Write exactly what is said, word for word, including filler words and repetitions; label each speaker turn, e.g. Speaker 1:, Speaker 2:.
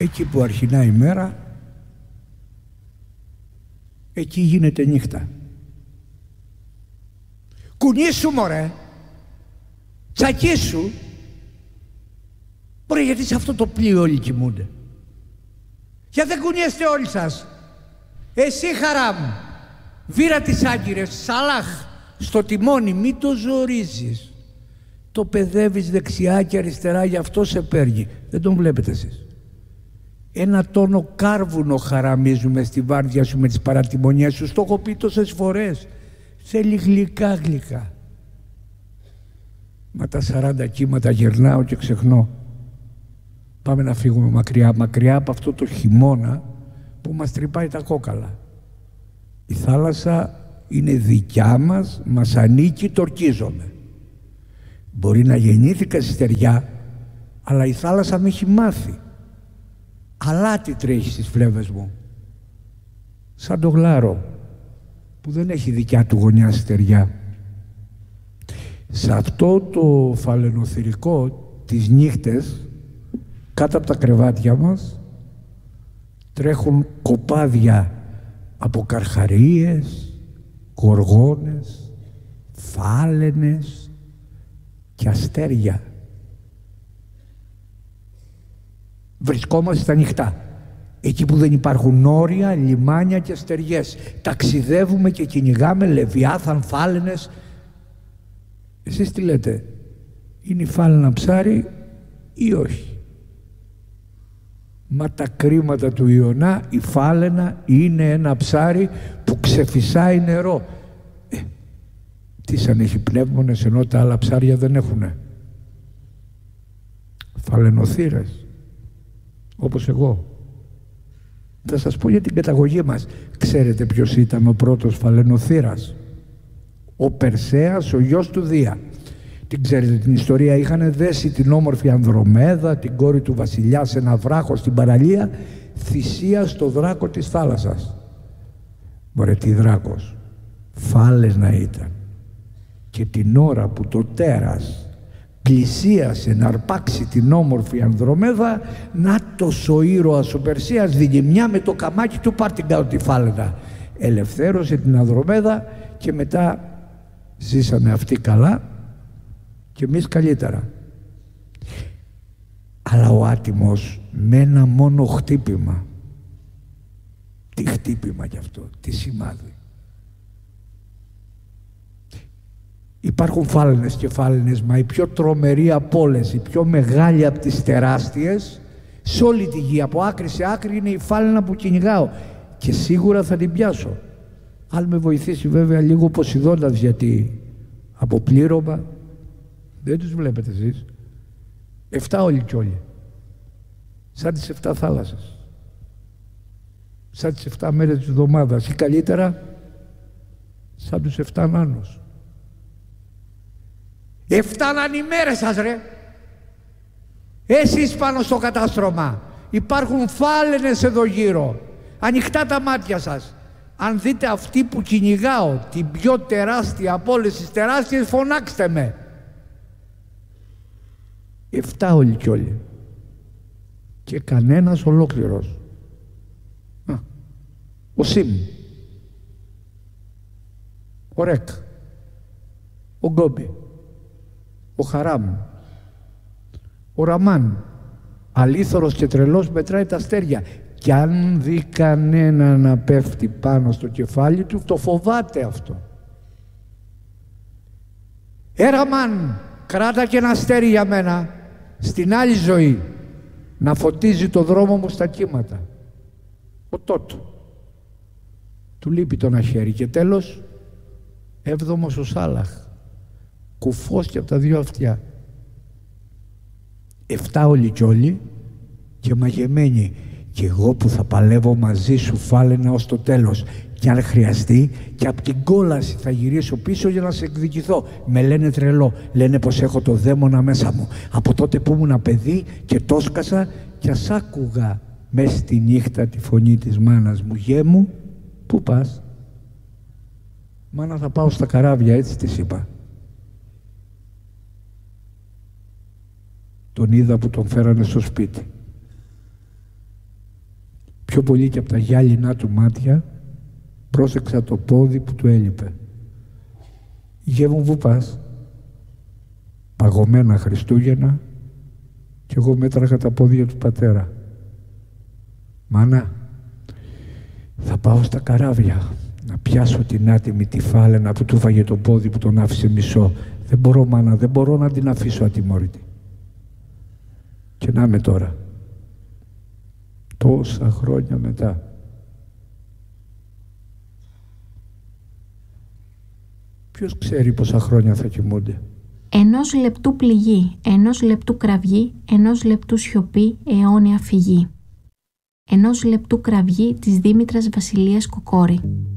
Speaker 1: Εκεί που αρχινά η μέρα, εκεί γίνεται νύχτα. Κουνήσου μωρέ, τσακίσου. Μπορεί, γιατί σε αυτό το πλοίο όλοι κοιμούνται. Για δεν κουνιέστε όλοι σας. Εσύ Χαράμ, βήρα τις άγκυρες, Σαλάχ, στο τιμόνι, μη το ζορίζεις. Το παιδεύεις δεξιά και αριστερά, γι' αυτό σε παίρνει. Δεν τον βλέπετε εσείς. Ένα τόνο κάρβουνο χαραμίζουμε στη βάρδια σου με τις παρατιμονιές σου. Στο έχω πει τόσες φορές. Θέλει γλυκά γλυκά. Μα τα σαράντα κύματα γυρνάω και ξεχνώ. Πάμε να φύγουμε μακριά, μακριά από αυτό το χειμώνα που μας τρυπάει τα κόκαλα. Η θάλασσα είναι δικιά μας, μας ανήκει, το ορκίζομαι. Μπορεί να γεννήθηκα στη στεριά, αλλά η θάλασσα με έχει μάθει. Αλάτι τρέχει στις φλέβες μου. Σαν το γλάρο που δεν έχει δικιά του γωνιά στεριά. Σε αυτό το φαλαινοθυρικό τις νύχτες, κάτω από τα κρεβάτια μας τρέχουν κοπάδια από καρχαρίες, γοργόνες, φάλαινες και αστέρια. Βρισκόμαστε στα νυχτά, εκεί που δεν υπάρχουν όρια, λιμάνια και στεριές. Ταξιδεύουμε και κυνηγάμε λεβιάθαν, φάλαινες. Εσείς τι λέτε, είναι η φάλαινα ψάρι ή όχι? Μα τα κρίματα του Ιωνά, η φάλαινα είναι ένα ψάρι που ξεφυσάει νερό. Ε, τι σαν έχει πνεύμονες, ενώ τα άλλα ψάρια δεν έχουνε. Φαλαινοθύρες, όπως εγώ. Θα σας πω για την καταγωγή μας. Ξέρετε ποιος ήταν ο πρώτος φαλαινοθύρας? Ο Περσέας, ο γιος του Δία. Την ξέρετε την ιστορία? Είχανε δέσει την όμορφη Ανδρομέδα, την κόρη του βασιλιά, σε ένα βράχο στην παραλία, θυσία στο δράκο της θάλασσας. Μωρέ, τι δράκος, φάλες να ήταν. Και την ώρα που το τέρας πλησίασε να αρπάξει την όμορφη Ανδρομέδα, νάτος ο ήρωας ο Περσέας δίνει μια με το καμάκι του, πάρ' την κάτω τη φάλαινα. Ελευθέρωσε την Ανδρομέδα και μετά ζήσανε αυτοί καλά και εμείς καλύτερα. Αλλά ο άτιμος με ένα μόνο χτύπημα. Τι χτύπημα κι αυτό, τι σημάδι. Υπάρχουν φάλαινες και φάλαινες, μα η πιο τρομερή από όλες, η πιο μεγάλη από τις τεράστιες σε όλη τη γη, από άκρη σε άκρη, είναι η φάλαινα που κυνηγάω και σίγουρα θα την πιάσω. Αν με βοηθήσει βέβαια λίγο ο Ποσειδώνας, γιατί από πλήρωμα δεν τους βλέπετε εσείς. Εφτά όλοι κι όλοι. Σαν τις εφτά θάλασσες. Σαν τις εφτά μέρες της εβδομάδας ή καλύτερα σαν τους εφτά νάνους. Εφτάναν οι μέρες σας ρε. Εσείς πάνω στο κατάστρωμα. Υπάρχουν φάλαινες εδώ γύρω. Ανοιχτά τα μάτια σας. Αν δείτε αυτή που κυνηγάω, την πιο τεράστια από όλες τις τεράστιες, φωνάξτε με. Εφτά όλοι κι όλοι. Και κανένας ολόκληρος. Α, ο Σιμ, ο Ρεκ, ο Γκόμπι, ο Χαράμ, ο Ραμάν, αλήθωρος και τρελός, μετράει τα αστέρια. Κι αν δει κανένα να πέφτει πάνω στο κεφάλι του, το φοβάται αυτό. Ε, Ραμάν, κράτα και ένα αστέρι για μένα, στην άλλη ζωή, να φωτίζει το δρόμο μου στα κύματα. Ο Τότ. Του λείπει το ένα χέρι. Και τέλος, έβδομος ο Σάλαχ, κουφός και από τα δύο αυτιά. Εφτά όλοι κι όλοι και μαγεμένοι. Κι εγώ που θα παλεύω μαζί σου φάλαινα ως το τέλος. Κι αν χρειαστεί, και απ' την κόλαση θα γυρίσω πίσω για να σε εκδικηθώ. Με λένε τρελό, λένε πως έχω το δαίμονα μέσα μου. Από τότε που ήμουν παιδί και το σκασα κι ας άκουγα μες στη νύχτα τη φωνή της μάνας μου. Γέ μου, πού πας? Μάνα, θα πάω στα καράβια, έτσι της είπα. Τον είδα που τον φέρανε στο σπίτι. πιο πολύ και από τα γυάλινά του μάτια, πρόσεξα το πόδι που του έλειπε. «Γε μου, πού πας?» «Παγωμένα Χριστούγεννα», και εγώ μέτραγα τα πόδια του πατέρα. «Μάνα, θα πάω στα καράβια να πιάσω την άτιμη τη φάλαινα που του φάγε το πόδι που τον άφησε μισό. Δεν μπορώ, μάνα, δεν μπορώ να την αφήσω ατιμόρυτη». Και να με τώρα, τόσα χρόνια μετά. Ποιος ξέρει πόσα χρόνια θα κοιμούνται.
Speaker 2: Ενός λεπτού πληγή, ενός λεπτού κραυγή, ενός λεπτού σιωπή, αιώνια φυγή. Ενός λεπτού κραυγή της Δήμητρας Βασιλείας Κοκόρη.